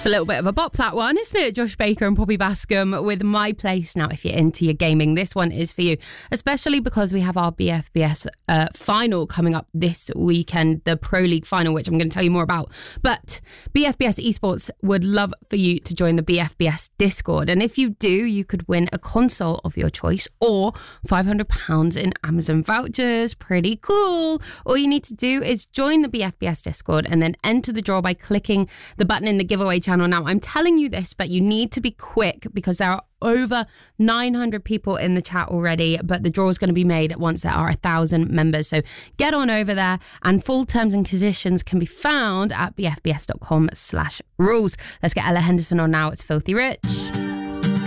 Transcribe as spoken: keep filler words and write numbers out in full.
It's a little bit of a bop, that one, isn't it? Josh Baker and Poppy Bascom with My Place. Now, if you're into your gaming, this one is for you, especially because we have our B F B S uh, final coming up this weekend, the Pro League final, which I'm going to tell you more about. But B F B S Esports would love for you to join the B F B S Discord. And if you do, you could win a console of your choice or five hundred pounds in Amazon vouchers. Pretty cool. All you need to do is join the B F B S Discord and then enter the draw by clicking the button in the giveaway channel. Now, I'm telling you this, but you need to be quick because there are over nine hundred people in the chat already, but the draw is going to be made once there are a thousand members. So get on over there, and full terms and conditions can be found at bfbs.com slash rules. Let's get Ella Henderson on now. It's Filthy Rich.